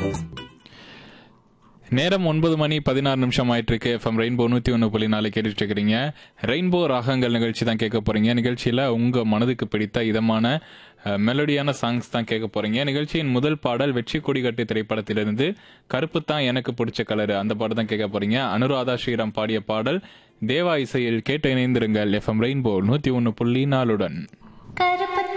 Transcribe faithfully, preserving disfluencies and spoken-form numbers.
நேரம் ஒன்பது மணி பதினாறு நிமிஷம் ஆயிட்டு இருக்கு. எஃப்எம் ரெயின்போ நூற்றி ஒன்று புள்ளி நாலு கேட்டுட்டு இருக்கிறீங்க. ரெயின்போ ராகங்கள் நிகழ்ச்சி தான் கேட்க போறீங்க. நிகழ்ச்சியில் உங்கள் மனதுக்கு பிடித்த இதமான மெலோடியான சாங்ஸ் தான் கேட்க போறீங்க. நிகழ்ச்சியின் முதல் பாடல் வெற்றி கொடிகட்டு திரைப்படத்திலிருந்து கருப்பு தான் எனக்கு பிடிச்ச கலரு அந்த பாட்டு தான் கேட்க போறீங்க. அனுராதா ஸ்ரீராம் பாடிய பாடல். தேவா இசையில் கேட்டு இணைந்திருங்கள் எஃப்எம் ரெயின்போ நூற்றி ஒன்று புள்ளி நாலுடன்.